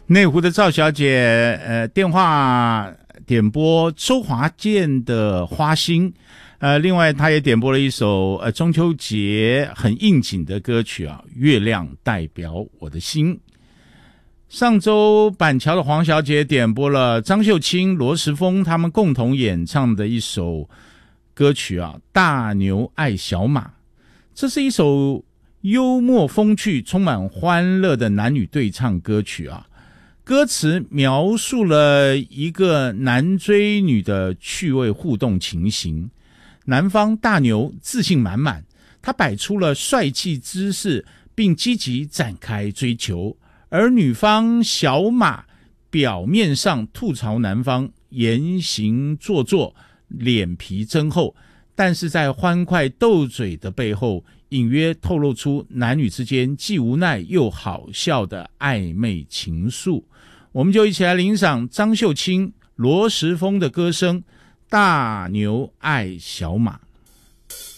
内湖的赵小姐电话点播周华健的花心，另外她也点播了一首中秋节很应景的歌曲啊，月亮代表我的心。上周板桥的黄小姐点播了张秀清、罗时丰他们共同演唱的一首歌曲啊，大牛爱小马。这是一首幽默风趣、充满欢乐的男女对唱歌曲啊。歌词描述了一个男追女的趣味互动情形。男方大牛自信满满，他摆出了帅气姿势，并积极展开追求。而女方小马表面上吐槽男方言行做作，脸皮真厚，但是在欢快斗嘴的背后，隐约透露出男女之间既无奈又好笑的暧昧情愫。我们就一起来欣赏张秀清、罗时丰的歌声《大牛爱小马》。